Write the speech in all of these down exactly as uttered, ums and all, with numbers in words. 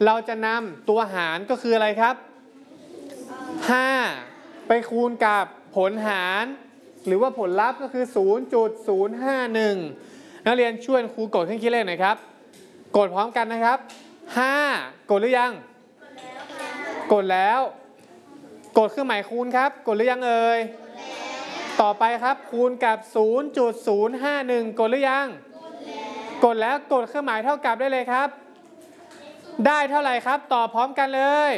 เราจะนำตัวหารก็คืออะไรครับห้าไปคูณกับผลหารหรือว่าผลลัพธ์ก็คือ ศูนย์จุดศูนย์ห้าหนึ่ง นักเรียนช่วยครูกดเครื่องคิดเลขหน่อยครับกดพร้อมกันนะครับห้ากดหรือยังกดแล้วกดเครื่องหมายคูณครับกดหรือยังเอ่ยต่อไปครับคูณกับ ศูนย์จุดศูนย์ห้าหนึ่ง กดหรือยังกดแล้วกดเครื่องหมายเท่ากับได้เลยครับได้เท่าไหร่ครับตอบพร้อมกันเลย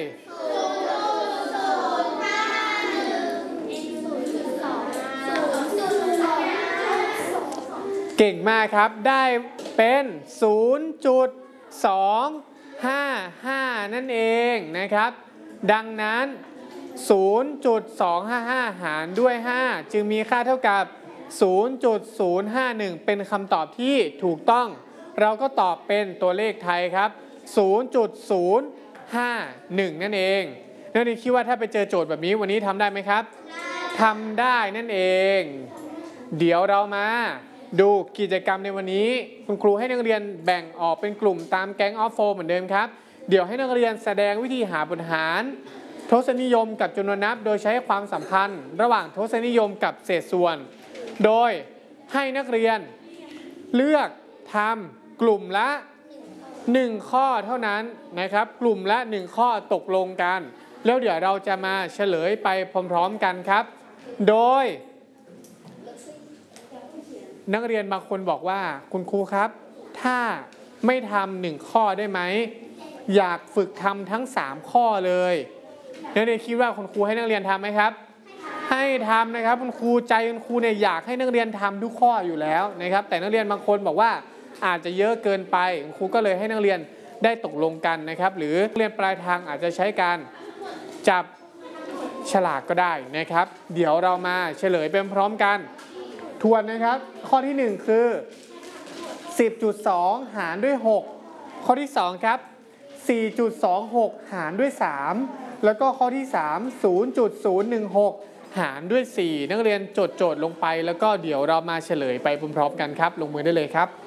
เก่งมากครับได้เป็น ศูนย์จุดสองห้าห้า นั่นเองนะครับดังนั้น ศูนย์จุดสองห้าห้า หารด้วยห้าจึงมีค่าเท่ากับ ศูนย์จุดศูนย์ห้าหนึ่ง เป็นคำตอบที่ถูกต้องเราก็ตอบเป็นตัวเลขไทยครับ ศูนย์จุดศูนย์ห้าหนึ่ง นั่นเองนักเรียนคิดว่าถ้าไปเจอโจทย์แบบนี้วันนี้ทำได้ไหมครับทำได้นั่นเองเดี๋ยวเรามาดูกิจกรรมในวันนี้คุณครูให้นักเรียนแบ่งออกเป็นกลุ่มตามแก๊งออฟโฟเหมือนเดิมครับเดี๋ยวให้นักเรียนแสดงวิธีหาผลหารทศนิยมกับจำนวนนับโดยใช้ความสัมพันธ์ระหว่างทศนิยมกับเศษส่วนโดยให้นักเรียนเลือกทำกลุ่มละหนึ่งข้อเท่านั้นนะครับกลุ่มละหนึ่งข้อตกลงกันแล้วเดี๋ยวเราจะมาเฉลยไปพร้อมๆกันครับโดยนักเรียนบางคนบอกว่าคุณครูครับถ้าไม่ทำหนึ่งข้อได้ไหมอยากฝึกทำทั้งสามข้อเลยนักเรียนคิดว่าคุณครูให้นักเรียนทำไหมครับให้ทำนะครับคุณครูใจคุณครูเนี่ยอยากให้นักเรียนทำทุกข้ออยู่แล้วนะครับแต่นักเรียนบางคนบอกว่าอาจจะเยอะเกินไปคุณครูก็เลยให้นักเรียนได้ตกลงกันนะครับหรือนักเรียนปลายทางอาจจะใช้การจับฉลากก็ได้นะครับเดี๋ยวเรามาเฉลยไปพร้อมกันทวนนะครับข้อที่หนึ่งคือ สิบจุดสอง หารด้วยหกข้อที่สองครับ สี่จุดสองหก หารด้วยสามแล้วก็ข้อที่สาม ศูนย์จุดศูนย์หนึ่งหก หารด้วยสี่นักเรียนจดโจทย์ลงไปแล้วก็เดี๋ยวเรามาเฉลยไปพร้อมๆกันครับลงมือได้เลยครับ